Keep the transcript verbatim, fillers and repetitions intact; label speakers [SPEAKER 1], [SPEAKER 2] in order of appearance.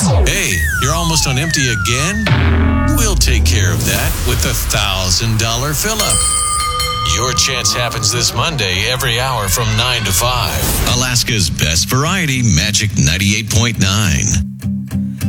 [SPEAKER 1] Hey, you're almost on empty again? We'll take care of that with the one thousand dollars fill-up. Your chance happens this Monday every hour from nine to five. Alaska's best variety, Magic ninety-eight point nine.